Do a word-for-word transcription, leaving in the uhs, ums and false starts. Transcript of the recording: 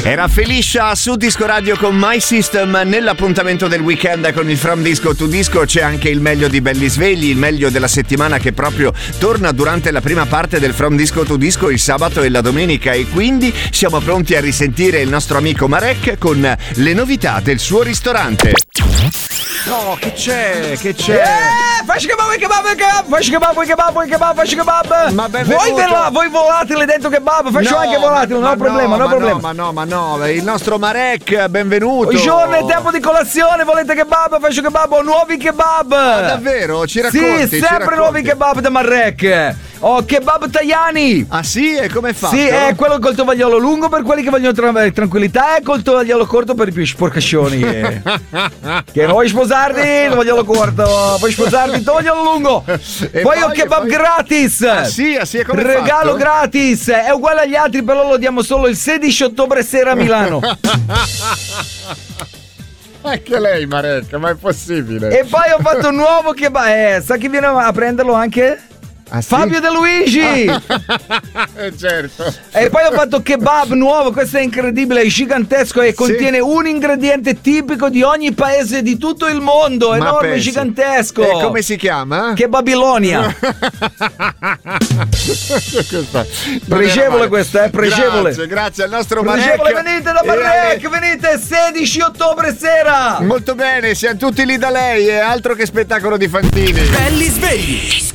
Era Felicia su Disco Radio con My System. Nell'appuntamento del weekend con il From Disco to Disco c'è anche il meglio di Belli Svegli, il meglio della settimana che proprio torna durante la prima parte del From Disco to Disco il sabato e la domenica, e quindi siamo pronti a risentire il nostro amico Marek con le novità del suo ristorante. No, che c'è? Che c'è? Eh, facci kebab, kebab, kebab, facci kebab, kebab, kebab, facci kebab. Ma benvenuto. Voi là, voi volatile dentro kebab, faccio No, anche volatile, non ho problema, non ho problema. No, ma no, ma no, il nostro Marek, benvenuto. Buongiorno, è tempo di colazione, volete kebab? Faccio kebab, ho nuovi kebab. Ma davvero? Ci racconti? Sì, sempre nuovi kebab da Marek. Ho kebab Tajani. Ah sì? E come è fatto? Sì, è quello col tovagliolo lungo per quelli che vogliono tra- tranquillità e col tovagliolo corto per i più sporcascioni. eh. Che non vuoi sposarti, tovagliolo corto. Vuoi sposarti, tovagliolo lungo. E poi ho poi- kebab poi- gratis. Ah sì? Ah sì? E come è Regalo fatto? gratis. È uguale agli altri, però lo diamo solo il sedici ottobre sera a Milano. Anche lei, Marek, ma è possibile? E poi ho fatto un nuovo kebab. Eh, sa chi viene a prenderlo anche? Ah, sì? Fabio De Luigi. Eh, certo. E poi ho fatto kebab nuovo, questo è incredibile, è gigantesco e contiene un ingrediente tipico di ogni paese di tutto il mondo, Ma enorme, pensi. gigantesco. E come si chiama? Kebabilonia. Questa- non Pregevole era male. questa, eh, pregevole. Grazie, grazie al nostro Marek. Pregevole, venite da Marek, venite sedici ottobre sera. Molto bene, siamo tutti lì da lei, è altro che spettacolo di Fantini. Belli svegli.